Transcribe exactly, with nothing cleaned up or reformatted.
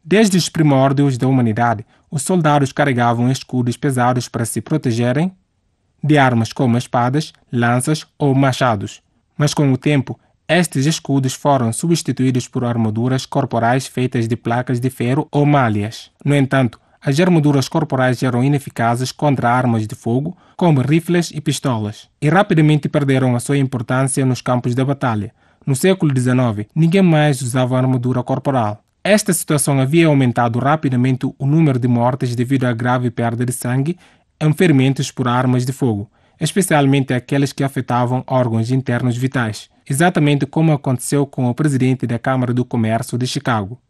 Desde os primórdios da humanidade, os soldados carregavam escudos pesados para se protegerem de armas como espadas, lanças ou machados. Mas com o tempo, estes escudos foram substituídos por armaduras corporais feitas de placas de ferro ou malhas. No entanto, as armaduras corporais eram ineficazes contra armas de fogo, como rifles e pistolas, e rapidamente perderam a sua importância nos campos de batalha. No século dezenove, ninguém mais usava armadura corporal. Esta situação havia aumentado rapidamente o número de mortes devido à grave perda de sangue em ferimentos por armas de fogo, especialmente aqueles que afetavam órgãos internos vitais, exatamente como aconteceu com o presidente da Câmara do Comércio de Chicago.